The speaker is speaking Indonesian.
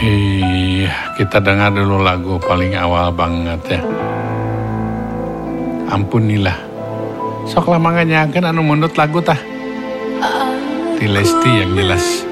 Iya, kita dengar dulu lagu paling awal banget ya. Ampunilah. Sok lah manganyakeun anu mundut lagu tah. Ti Lesti yang jelas.